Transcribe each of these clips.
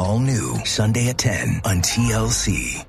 All new Sunday at 10 on TLC.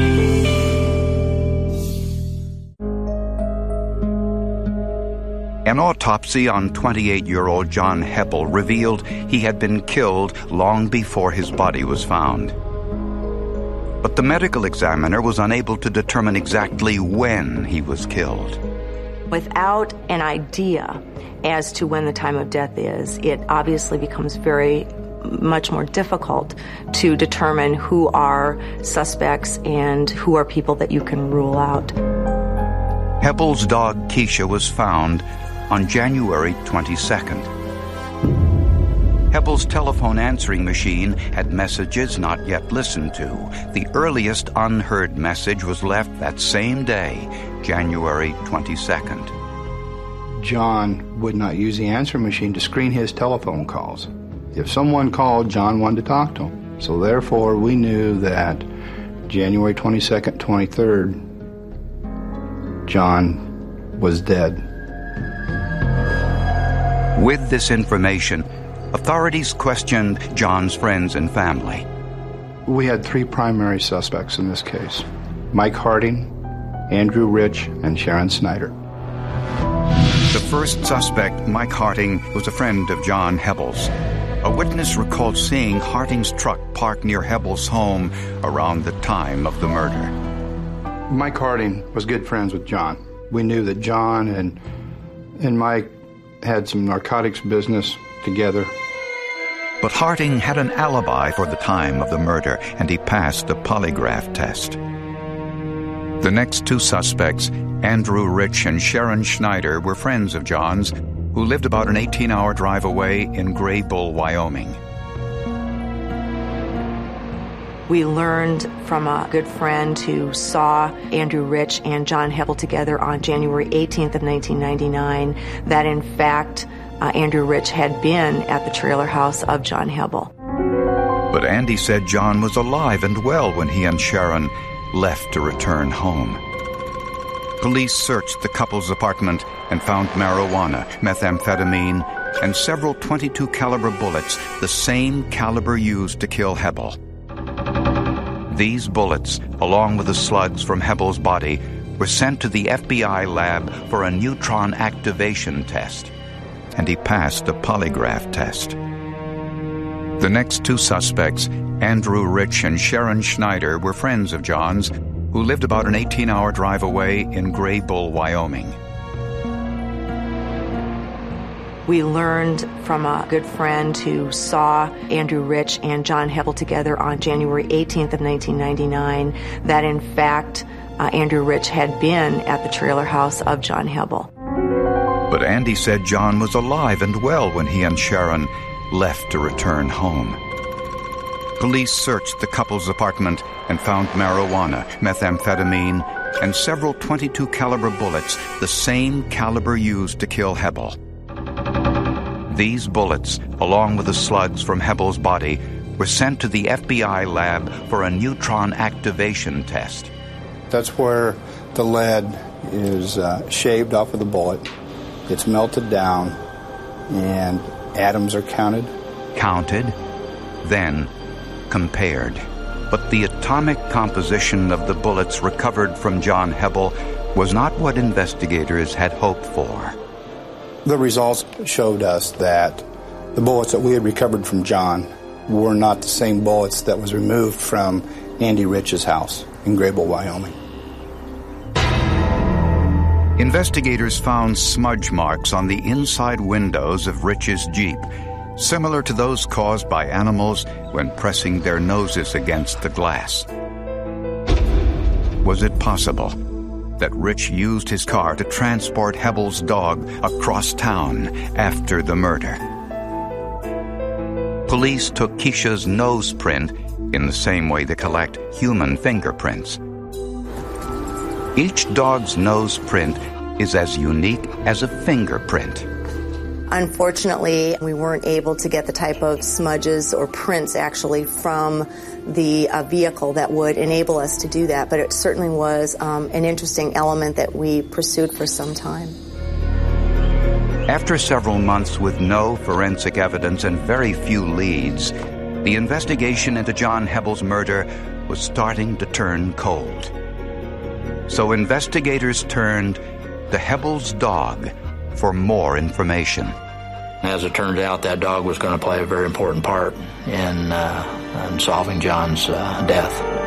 An autopsy on 28-year-old John Heppel revealed he had been killed long before his body was found. But the medical examiner was unable to determine exactly when he was killed. Without an idea as to when the time of death is, it obviously becomes very much more difficult to determine who are suspects and who are people that you can rule out. Heppel's dog Keisha was found on January 22nd. Heppel's telephone answering machine had messages not yet listened to. The earliest unheard message was left that same day, January 22nd. John would not use the answering machine to screen his telephone calls. If someone called, John wanted to talk to him. So therefore, we knew that January 22nd, 23rd, John was dead. With this information, authorities questioned John's friends and family. We had three primary suspects in this case: Mike Harding, Andrew Rich, and Sharon Snyder. The first suspect, Mike Harding, was a friend of John Heppel's. A witness recalled seeing Harding's truck parked near Heppel's home around the time of the murder. Mike Harding was good friends with John. We knew that John and Mike had some narcotics business together. But Harding had an alibi for the time of the murder, and he passed a polygraph test. The next two suspects, Andrew Rich and Sharon Snyder, were friends of John's, who lived about an 18-hour drive away in Gray Bull, Wyoming. We learned from a good friend who saw Andrew Rich and John Heppel together on January 18th of 1999 that, in fact, Andrew Rich had been at the trailer house of John Heppel. But Andy said John was alive and well when he and Sharon left to return home. Police searched the couple's apartment and found marijuana, methamphetamine, and several .22 caliber bullets, the same caliber used to kill Heppel. These bullets, along with the slugs from Heppel's body, were sent to the FBI lab for a neutron activation test, and he passed a polygraph test. The next two suspects, Andrew Rich and Sharon Snyder, were friends of John's, who lived about an 18-hour drive away in Gray Bull, Wyoming. We learned from a good friend who saw Andrew Rich and John Heppel together on January 18th of 1999 that, in fact, Andrew Rich had been at the trailer house of John Heppel. But Andy said John was alive and well when he and Sharon left to return home. Police searched the couple's apartment and found marijuana, methamphetamine, and several .22 caliber bullets, the same caliber used to kill Heppel. These bullets, along with the slugs from Heppel's body, were sent to the FBI lab for a neutron activation test. That's where the lead is shaved off of the bullet. It's melted down, and atoms are counted. Counted, then compared. But the atomic composition of the bullets recovered from John Heppel was not what investigators had hoped for. The results showed us that the bullets that we had recovered from John were not the same bullets that was removed from Andy Rich's house in Gray Bull, Wyoming. Investigators found smudge marks on the inside windows of Rich's Jeep, similar to those caused by animals when pressing their noses against the glass. Was it possible that Rich used his car to transport Heppel's dog across town after the murder? Police took Keisha's nose print in the same way they collect human fingerprints. Each dog's nose print is as unique as a fingerprint. Unfortunately, we weren't able to get the type of smudges or prints actually from the vehicle that would enable us to do that, but it certainly was an interesting element that we pursued for some time. After several months with no forensic evidence and very few leads, The investigation into John Hebble's murder was starting to turn cold. So investigators turned to Hebble's dog for more information. As it turns out, that dog was going to play a very important part in solving John's death.